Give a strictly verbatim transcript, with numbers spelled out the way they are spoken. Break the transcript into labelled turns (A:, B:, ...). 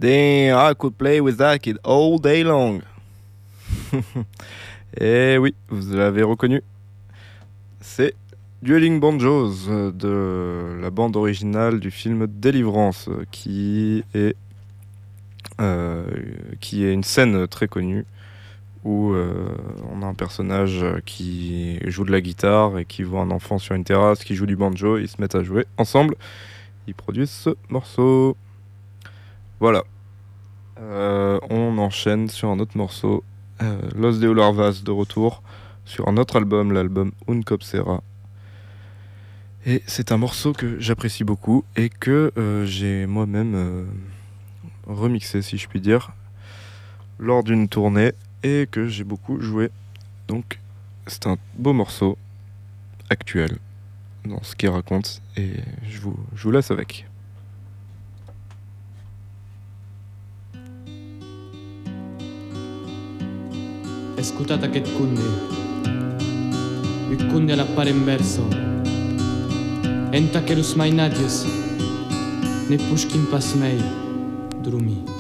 A: Damn, I could play with that kid all day long. Et oui, vous l'avez reconnu. C'est Dueling Banjos de la bande originale du film Délivrance, qui est, euh, qui est une scène très connue où euh, on a un personnage qui joue de la guitare et qui voit un enfant sur une terrasse qui joue du banjo, ils se mettent à jouer ensemble, ils produisent ce morceau. Voilà. Euh, on enchaîne sur un autre morceau, euh, Los de Larvas de retour sur un autre album, l'album Un Cop Sera. Et c'est un morceau que j'apprécie beaucoup et que euh, j'ai moi-même euh, remixé, si je puis dire, lors d'une tournée et que j'ai beaucoup joué. Donc c'est un beau morceau actuel dans ce qu'il raconte et je vous, je vous laisse avec.
B: Escutate aquest kunde, il kunde l'appare in verso, enta kerus mai nadius, ne pushkin pasmei, drumi.